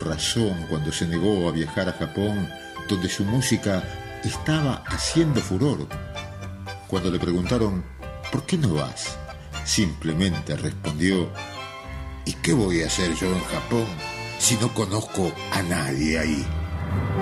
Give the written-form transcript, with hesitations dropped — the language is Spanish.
razón cuando se negó a viajar a Japón, donde su música estaba haciendo furor. Cuando le preguntaron ¿por qué no vas?, simplemente respondió: ¿y qué voy a hacer yo en Japón si no conozco a nadie ahí?